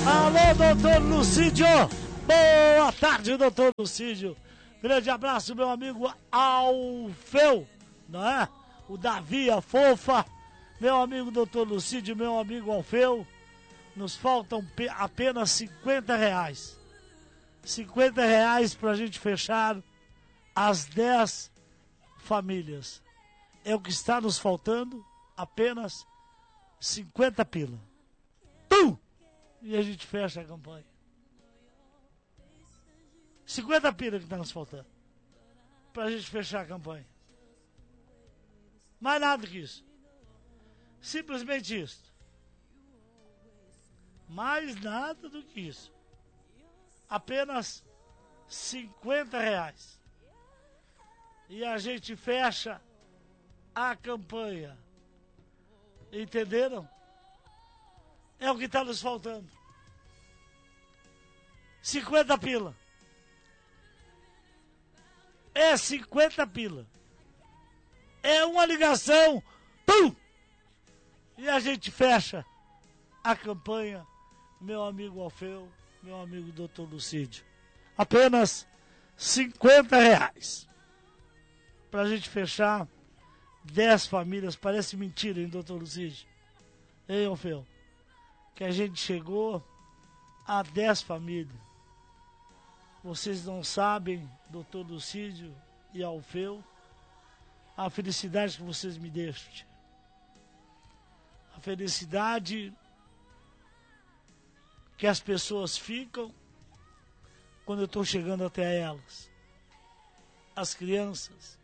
Alô, doutor Lucídio. Boa tarde, doutor Lucídio. Grande abraço, meu amigo Alfeu, não é? O Davi, a Fofa. Meu amigo doutor Lucídio, meu amigo Alfeu. Nos faltam apenas R$50. R$50 pra gente fechar as 10 famílias. É o que está nos faltando, apenas 50 pila. Pum! E a gente fecha a campanha. 50 pila que está nos faltando pra gente fechar a campanha. Mais nada que isso. Simplesmente isso. Mais nada do que isso. Apenas R$50. E a gente fecha a campanha. Entenderam? É o que está nos faltando. 50 pila. É 50 pila. É uma ligação. Pum! E a gente fecha a campanha, meu amigo Alfeu, meu amigo doutor Lucídio. Apenas R$50. Pra gente fechar 10 famílias. Parece mentira, hein, doutor Lucídio? Hein, Alfeu? Que a gente chegou a 10 famílias. Vocês não sabem, doutor Lucídio e Alfeu, a felicidade que vocês me deixam. A felicidade que as pessoas ficam quando eu estou chegando até elas. As crianças.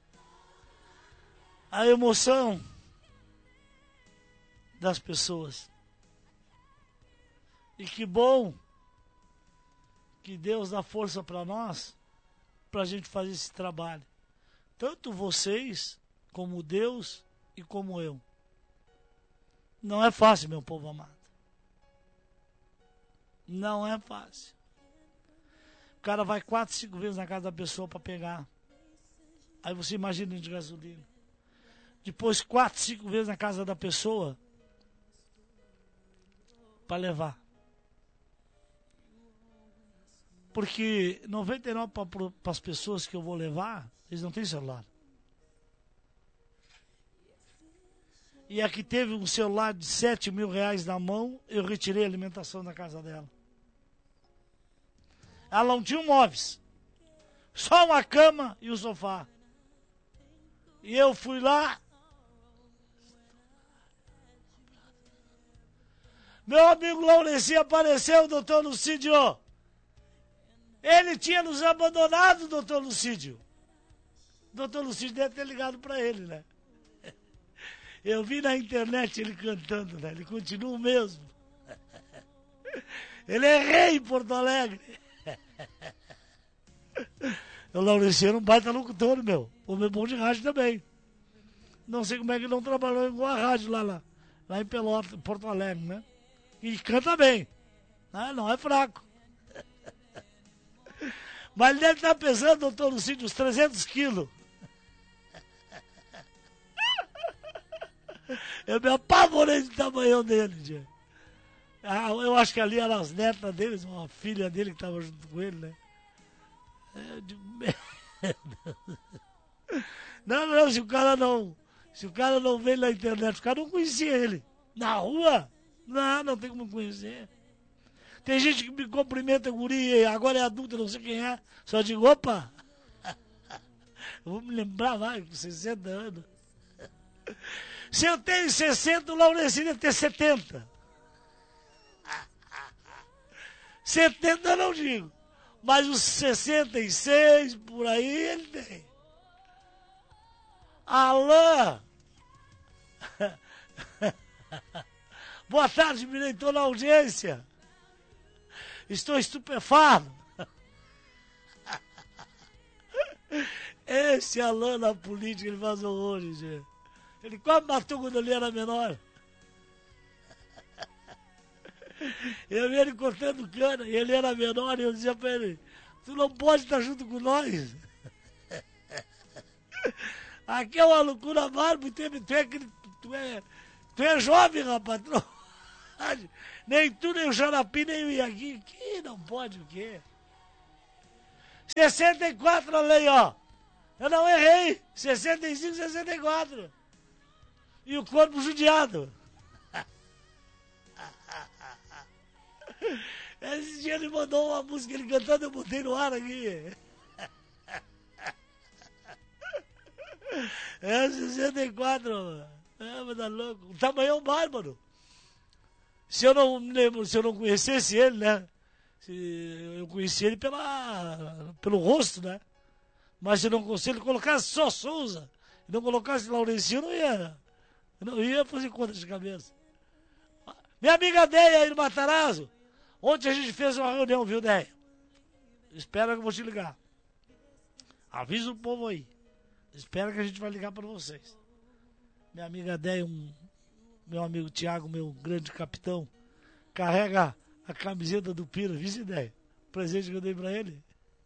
A emoção das pessoas. E que bom que Deus dá força para nós, para a gente fazer esse trabalho. Tanto vocês, como Deus e como eu. Não é fácil, meu povo amado. Não é fácil. O cara vai 4, 5 vezes na casa da pessoa para pegar. Aí você imagina de gasolina. Depois 4, 5 vezes na casa da pessoa para levar. Porque 99% para as pessoas que eu vou levar, eles não têm celular. E a que teve um celular de R$7.000 na mão, eu retirei a alimentação da casa dela. Ela não tinha móveis. Só uma cama e um sofá. E eu fui lá. Meu amigo Laureci apareceu, doutor Lucídio. Ele tinha nos abandonado, doutor Lucídio. Doutor Lucídio deve ter ligado para ele, né? Eu vi na internet ele cantando, né? Ele continua o mesmo. Ele é rei em Porto Alegre. O Laureci era um baita locutor, meu. O meu bom de rádio também. Não sei como é que ele não trabalhou igual a rádio lá em Pelotas, Porto Alegre, né? E canta bem. Não é fraco. Mas ele deve estar pesando, doutor Lucídio, uns 300 quilos. Eu me apavorei do tamanho dele, tia. Eu acho que ali eram as netas deles, uma filha dele que estava junto com ele, né? Não, se o cara não veio na internet, o cara não conhecia ele. Na rua? Não tem como conhecer. Tem gente que me cumprimenta, guria, agora é adulta, não sei quem é. Só digo, opa! Eu vou me lembrar, vai, com 60 anos. Se eu tenho 60, o Laureci deve ter 70. 70 eu não digo. Mas os 66, por aí, ele tem. Alain! Boa tarde, Mirei, estou na audiência. Estou estupefato. Esse Alain na política, ele faz horrores, gente. Ele quase matou quando ele era menor. Eu vi ele cortando cana e ele era menor e eu dizia pra ele, tu não pode estar junto com nós. Aqui é uma loucura bárbara, tu é jovem, rapaz. Nem tu, nem o Xarapi, nem o Iagui. Que não pode o quê? 64, olha aí, ó. Eu não errei. 65, 64. E o corpo judiado. Esse dia ele mandou uma música, ele cantando, eu botei no ar aqui. É 64, mano. É, mas tá louco. O tamanho é um bárbaro. Se eu não me lembro, se eu não conhecesse ele, né? Eu conheci ele pelo rosto, né? Mas se eu não consigo colocasse só Souza, e não colocasse Laurencino, eu não ia fazer conta de cabeça. Minha amiga Deia aí no Matarazzo, ontem a gente fez uma reunião, viu, Deia? Espera que eu vou te ligar. Avisa o povo aí. Espera que a gente vai ligar para vocês. Minha amiga Deia, meu amigo Tiago, meu grande capitão, carrega a camiseta do Pira, vice ideia. O presente que eu dei pra ele.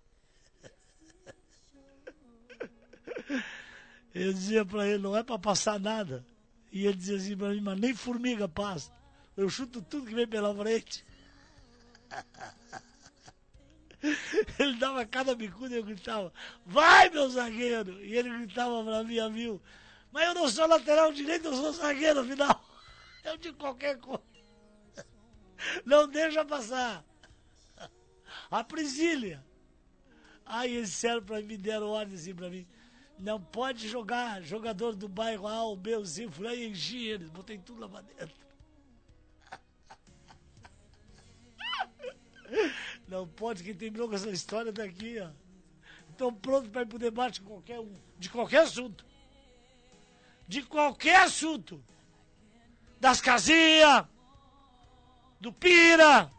Eu dizia pra ele, não é pra passar nada. E ele dizia assim pra mim, mas nem formiga passa. Eu chuto tudo que vem pela frente. Ele dava cada bicuda e eu gritava, vai meu zagueiro! E ele gritava pra mim, amigo, mas eu não sou lateral direito, eu sou zagueiro, afinal. Eu digo qualquer coisa. Não deixa passar. A Priscília. Aí eles disseram pra mim, deram ordem assim pra mim. Não pode jogar jogador do bairro A ou B ou C. Fui lá e enchi eles, botei tudo lá pra dentro. Não pode, quem tem com essa história daqui, ó. Estão prontos pra ir pro debate com qualquer um. De qualquer assunto. De qualquer assunto. Das casinhas. Do Pira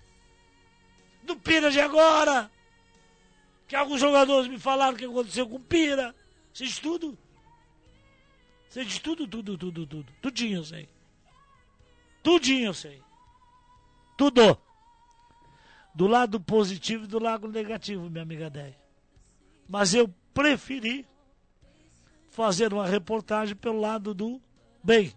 de agora, que alguns jogadores me falaram o que aconteceu com o Pira. Sei de tudo. Sei de tudo. Tudinho eu sei. Tudinho eu sei. Tudo. Do lado positivo e do lado negativo, minha amiga Déia. Mas eu preferi fazer uma reportagem pelo lado do bem.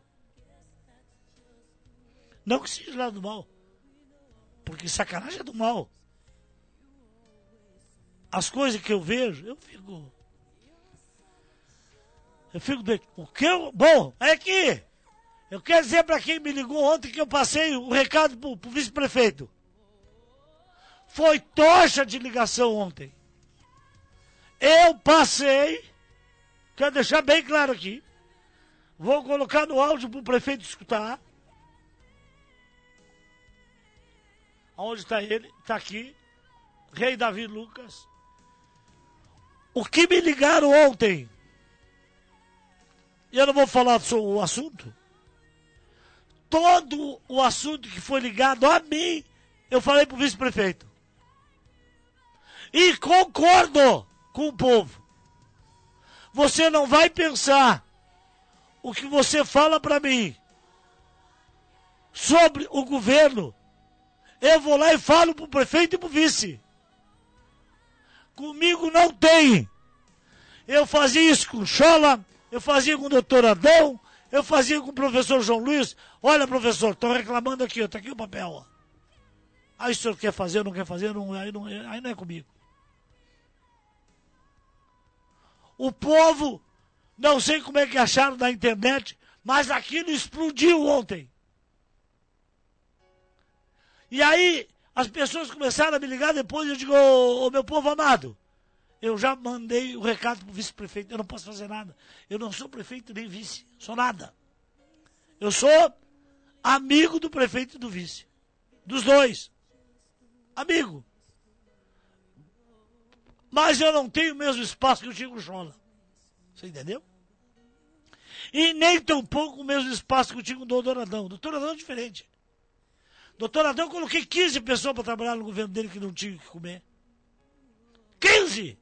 Não que seja lá do mal. Porque sacanagem é do mal. As coisas que eu vejo, eu fico o que eu... Bom, é que eu quero dizer para quem me ligou ontem que eu passei o recado pro vice-prefeito. Foi tocha de ligação ontem. Eu passei, quero deixar bem claro aqui, vou colocar no áudio pro prefeito escutar. Onde está ele? Está aqui. Rei Davi Lucas. O que me ligaram ontem, e eu não vou falar sobre o assunto, todo o assunto que foi ligado a mim, eu falei para o vice-prefeito. E concordo com o povo. Você não vai pensar o que você fala para mim sobre o governo. Eu vou lá e falo pro prefeito e pro vice. Comigo não tem. Eu fazia isso com o Schola, eu fazia com o doutor Adão, eu fazia com o professor João Luiz. Olha, professor, estou reclamando aqui, está aqui o papel. Ó. Aí o senhor quer fazer, não quer fazer, aí não é comigo. O povo, não sei como é que acharam na internet, mas aquilo explodiu ontem. E aí, as pessoas começaram a me ligar depois, eu digo, ô meu povo amado, eu já mandei o recado pro vice-prefeito, eu não posso fazer nada. Eu não sou prefeito nem vice, sou nada. Eu sou amigo do prefeito e do vice. Dos dois. Amigo. Mas eu não tenho o mesmo espaço que eu tinha com o Schola. Você entendeu? E nem tampouco o mesmo espaço que eu tinha com o doutor Adão. O doutor Adão é diferente. Doutor Adão, eu coloquei 15 pessoas para trabalhar no governo dele que não tinham o que comer. 15!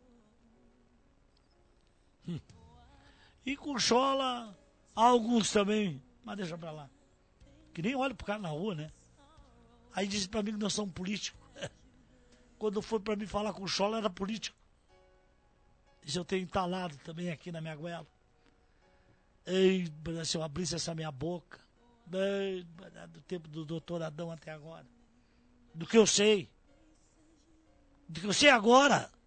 E com o Schola, alguns também, mas deixa pra lá. Que nem olha pro cara na rua, né? Aí disse pra mim que nós somos políticos. Quando foi pra mim falar com o Schola, era político. Isso eu tenho entalado também aqui na minha goela. Ei, se eu abrisse essa minha boca, Bem, do tempo do doutor Adão até agora. Do que eu sei. Do que eu sei agora.